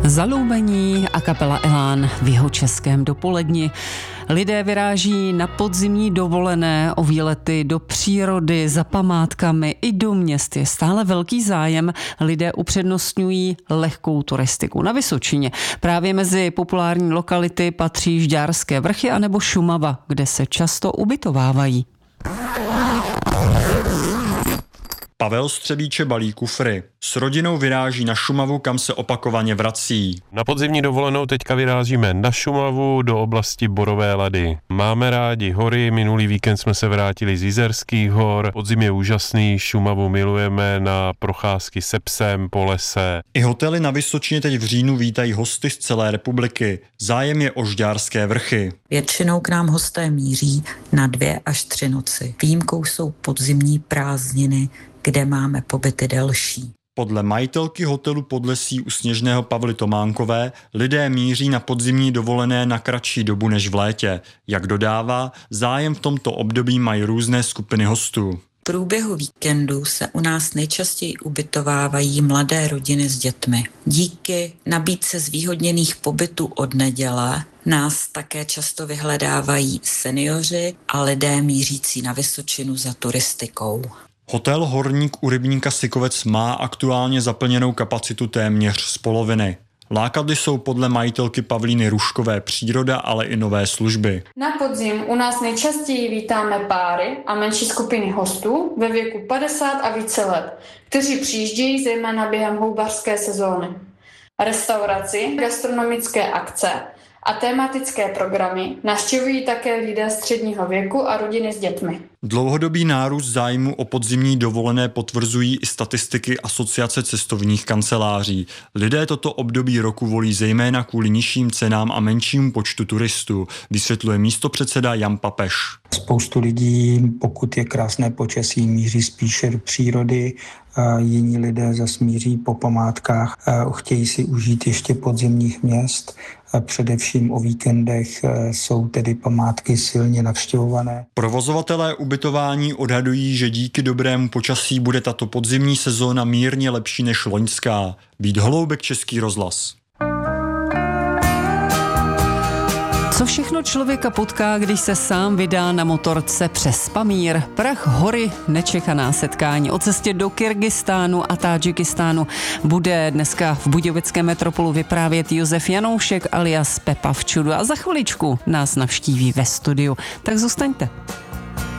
Zalúbení a kapela Elán v jihočeském dopoledni. Lidé vyráží na podzimní dovolené, o výlety do přírody, za památkami i do měst. Je stále velký zájem. Lidé upřednostňují lehkou turistiku. Na Vysočině právě mezi populární lokality patří Žďárské vrchy anebo Šumava, kde se často ubytovávají. Pavel z Třebíče balí kufry. S rodinou vyráží na Šumavu, kam se opakovaně vrací. Na podzimní dovolenou teďka vyrážíme na Šumavu do oblasti Borové Lady. Máme rádi hory, minulý víkend jsme se vrátili z Jizerských hor. Podzim je úžasný, Šumavu milujeme na procházky se psem po lese. I hotely na Vysočině teď v říjnu vítají hosty z celé republiky. Zájem je o Žďárské vrchy. Většinou k nám hosté míří na 2 až 3 noci. Výjimkou jsou podzimní prázdniny, kde máme pobyty delší. Podle majitelky hotelu Podlesí u Sněžného Pavly Tománkové lidé míří na podzimní dovolené na kratší dobu než v létě. Jak dodává, zájem v tomto období mají různé skupiny hostů. V průběhu víkendu se u nás nejčastěji ubytovávají mladé rodiny s dětmi. Díky nabídce zvýhodněných pobytů od neděle nás také často vyhledávají seniori a lidé mířící na Vysočinu za turistikou. Hotel Horník u rybníka Sykovec má aktuálně zaplněnou kapacitu téměř z poloviny. Lákadly jsou podle majitelky Pavlíny Ruškové příroda, ale i nové služby. Na podzim u nás nejčastěji vítáme páry a menší skupiny hostů ve věku 50 a více let, kteří přijíždějí zejména během houbařské sezóny. Restauraci, gastronomické akce a tematické programy navštěvují také lidé středního věku a rodiny s dětmi. Dlouhodobý nárůst zájmu o podzimní dovolené potvrzují i statistiky Asociace cestovních kanceláří. Lidé toto období roku volí zejména kvůli nižším cenám a menšímu počtu turistů, vysvětluje místopředseda Jan Papeš. Spoustu lidí, pokud je krásné počasí, míří spíše do přírody, a jiní lidé zas míří po památkách, chtějí si užít ještě podzimních měst. A především o víkendech jsou tedy památky silně navštěvované. Provozovatelé ubytování odhadují, že díky dobrému počasí bude tato podzimní sezóna mírně lepší než loňská. Vít Holoubek, Český rozhlas. Co všechno člověka potká, když se sám vydá na motorce přes Pamír? Prach, hory, nečekaná setkání. O cestě do Kyrgyzstánu a Tádžikistánu bude dneska v budějovickém metropolu vyprávět Josef Janoušek alias Pepa v čudu a za chviličku nás navštíví ve studiu. Tak zůstaňte.